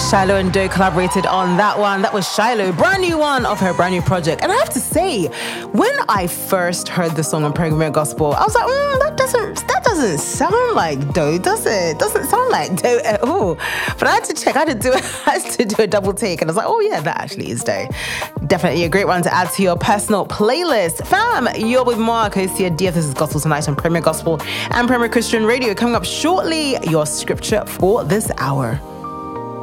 Shiloh and Doe collaborated on that one. That was Shiloh, brand new one of her brand new project. And I have to say, when I first heard the song on Premier Gospel, I was like, that doesn't sound like Doe, does it? Doesn't sound like Doe at all. But I had to check, I had to do a double take, and I was like, oh yeah, that actually is Doe. Definitely a great one to add to your personal playlist. Fam, you're with Mark, Hosea DF. This is Gospel Tonight on Premier Gospel and Premier Christian Radio. Coming up shortly, your scripture for this hour.